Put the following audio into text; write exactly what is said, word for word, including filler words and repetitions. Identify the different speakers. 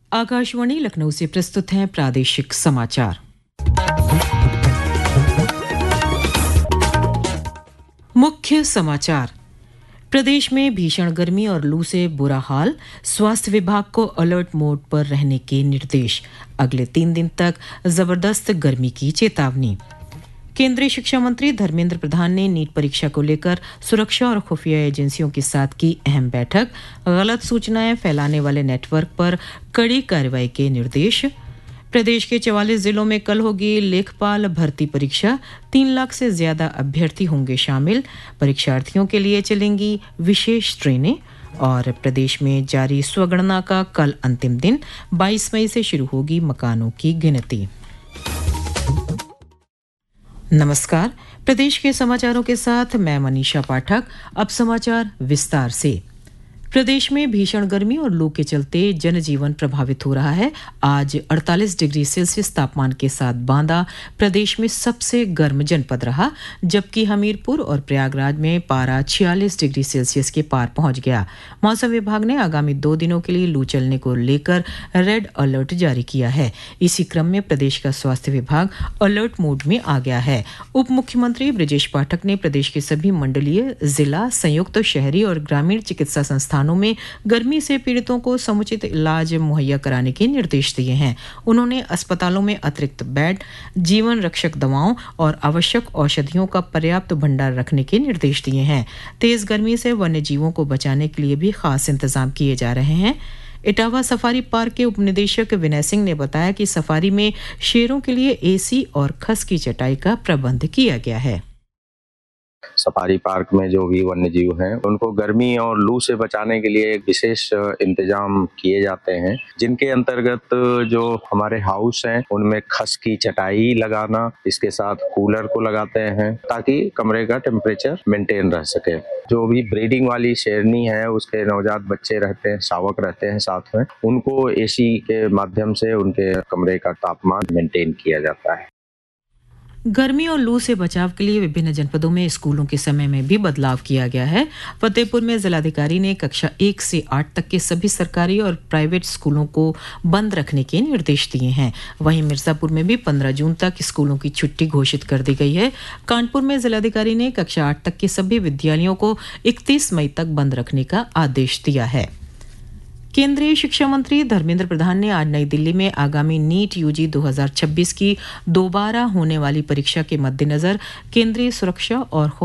Speaker 1: आकाशवाणी लखनऊ से प्रस्तुत हैं प्रादेशिक समाचार। मुख्य समाचार। प्रदेश में भीषण गर्मी और लू से बुरा हाल, स्वास्थ्य विभाग को अलर्ट मोड पर रहने के निर्देश। अगले तीन दिन तक जबरदस्त गर्मी की चेतावनी। केंद्रीय शिक्षा मंत्री धर्मेंद्र प्रधान ने नीट परीक्षा को लेकर सुरक्षा और खुफिया एजेंसियों के साथ की अहम बैठक। गलत सूचनाएं फैलाने वाले नेटवर्क पर कड़ी कार्रवाई के निर्देश। प्रदेश के चवालीस जिलों में कल होगी लेखपाल भर्ती परीक्षा, तीन लाख से ज्यादा अभ्यर्थी होंगे शामिल। परीक्षार्थियों के लिए चलेंगी विशेष ट्रेनें। और प्रदेश में जारी स्वगणना का कल अंतिम दिन, बाईस मई से शुरू होगी मकानों की गिनती। नमस्कार, प्रदेश के समाचारों के साथ मैं मनीषा पाठक। अब समाचार विस्तार से। प्रदेश में भीषण गर्मी और लू के चलते जनजीवन प्रभावित हो रहा है। आज अड़तालीस डिग्री सेल्सियस तापमान के साथ बांदा प्रदेश में सबसे गर्म जनपद रहा, जबकि हमीरपुर और प्रयागराज में पारा छियालीस डिग्री सेल्सियस के पार पहुंच गया। मौसम विभाग ने आगामी दो दिनों के लिए लू चलने को लेकर रेड अलर्ट जारी किया है। इसी क्रम में प्रदेश का स्वास्थ्य विभाग अलर्ट मोड में आ गया है। उप मुख्यमंत्री ब्रजेश पाठक ने प्रदेश के सभी मंडलीय, जिला, संयुक्त शहरी और ग्रामीण चिकित्सा संस्थान में गर्मी से पीड़ितों को समुचित इलाज मुहैया कराने के निर्देश दिए हैं। उन्होंने अस्पतालों में अतिरिक्त बेड, जीवन रक्षक दवाओं और आवश्यक औषधियों का पर्याप्त भंडार रखने के निर्देश दिए हैं। तेज गर्मी से वन्य जीवों को बचाने के लिए भी खास इंतजाम किए जा रहे हैं। इटावा सफारी पार्क के उपनिदेशक विनय सिंह ने बताया कि सफारी में शेरों के लिए एसी और खस की चटाई का प्रबंध किया गया है।
Speaker 2: सफारी पार्क में जो भी वन्य जीव हैं उनको गर्मी और लू से बचाने के लिए विशेष इंतजाम किए जाते हैं, जिनके अंतर्गत जो हमारे हाउस हैं उनमें खस की चटाई लगाना, इसके साथ कूलर को लगाते हैं ताकि कमरे का टेम्परेचर मेंटेन रह सके। जो भी ब्रीडिंग वाली शेरनी है उसके नवजात बच्चे रहते हैं, शावक रहते हैं साथ में, उनको एसी के माध्यम से उनके कमरे का तापमान मेंटेन किया जाता है।
Speaker 1: गर्मी और लू से बचाव के लिए विभिन्न जनपदों में स्कूलों के समय में भी बदलाव किया गया है। फतेहपुर में जिलाधिकारी ने कक्षा एक से आठ तक के सभी सरकारी और प्राइवेट स्कूलों को बंद रखने के निर्देश दिए हैं। वहीं मिर्जापुर में भी पंद्रह जून तक स्कूलों की छुट्टी घोषित कर दी गई है। कानपुर में जिलाधिकारी ने कक्षा आठ तक के सभी विद्यालयों को इकतीस मई तक बंद रखने का आदेश दिया है। केंद्रीय शिक्षा मंत्री धर्मेंद्र प्रधान ने आज नई दिल्ली में आगामी नीट यूजी दो हज़ार छब्बीस की दोबारा होने वाली परीक्षा के मद्देनजर केंद्रीय सुरक्षा और